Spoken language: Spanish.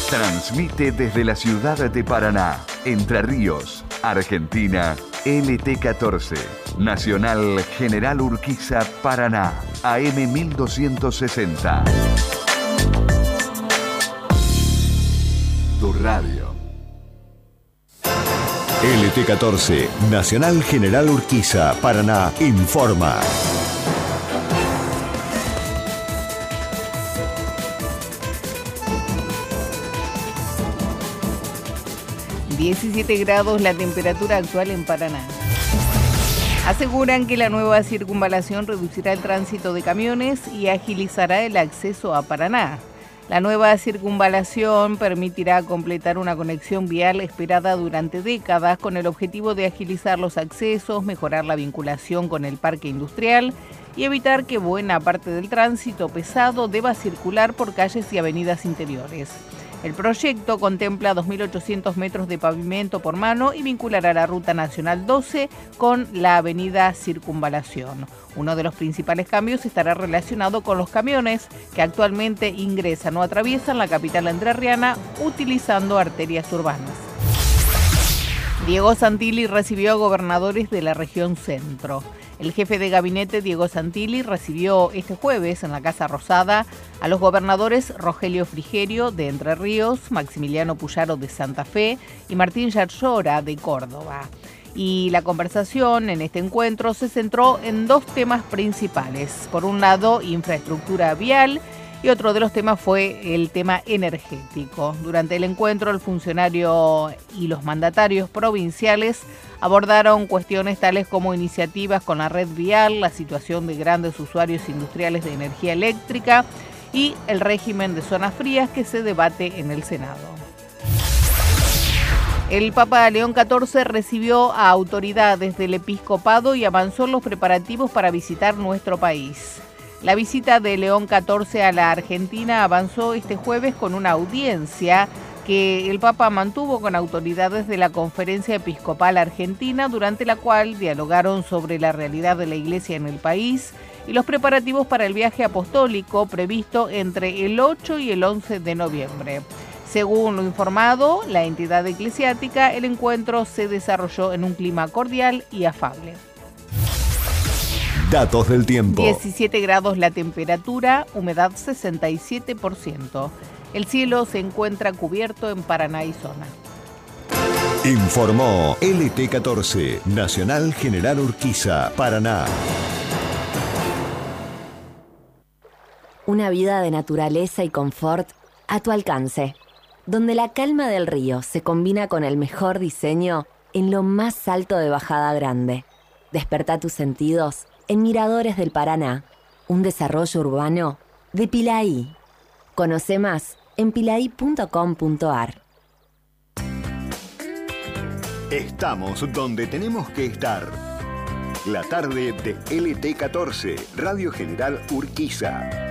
Transmite desde la ciudad de Paraná, Entre Ríos, Argentina, LT14, Nacional General Urquiza, Paraná, AM 1260. Tu radio. LT14, Nacional General Urquiza, Paraná, informa. 17 grados la temperatura actual en Paraná. Aseguran que la nueva circunvalación reducirá el tránsito de camiones y agilizará el acceso a Paraná. La nueva circunvalación permitirá completar una conexión vial esperada durante décadas con el objetivo de agilizar los accesos, mejorar la vinculación con el parque industrial y evitar que buena parte del tránsito pesado deba circular por calles y avenidas interiores. El proyecto contempla 2.800 metros de pavimento por mano y vinculará la Ruta Nacional 12 con la avenida Circunvalación. Uno de los principales cambios estará relacionado con los camiones que actualmente ingresan o atraviesan la capital entrerriana utilizando arterias urbanas. Diego Santilli recibió a gobernadores de la región centro. El jefe de gabinete, Diego Santilli, recibió este jueves en la Casa Rosada a los gobernadores Rogelio Frigerio de Entre Ríos, Maximiliano Puyaro de Santa Fe y Martín Yarlora de Córdoba. Y la conversación en este encuentro se centró en dos temas principales. Por un lado, infraestructura vial, y otro de los temas fue el tema energético. Durante el encuentro, el funcionario y los mandatarios provinciales abordaron cuestiones tales como iniciativas con la red vial, la situación de grandes usuarios industriales de energía eléctrica y el régimen de zonas frías que se debate en el Senado. El Papa León XIV recibió a autoridades del episcopado y avanzó en los preparativos para visitar nuestro país. La visita de León XIV a la Argentina avanzó este jueves con una audiencia que el Papa mantuvo con autoridades de la Conferencia Episcopal Argentina, durante la cual dialogaron sobre la realidad de la Iglesia en el país y los preparativos para el viaje apostólico previsto entre el 8 y el 11 de noviembre. Según lo informado, la entidad eclesiástica, el encuentro se desarrolló en un clima cordial y afable. Datos del tiempo. 17 grados la temperatura, humedad 67%. El cielo se encuentra cubierto en Paraná y zona. Informó LT14, Nacional General Urquiza, Paraná. Una vida de naturaleza y confort a tu alcance, donde la calma del río se combina con el mejor diseño en lo más alto de Bajada Grande. Despertá tus sentidos en Miradores del Paraná, un desarrollo urbano de Pilaí. Conoce más en pilaí.com.ar. Estamos donde tenemos que estar. La tarde de LT14, Radio General Urquiza.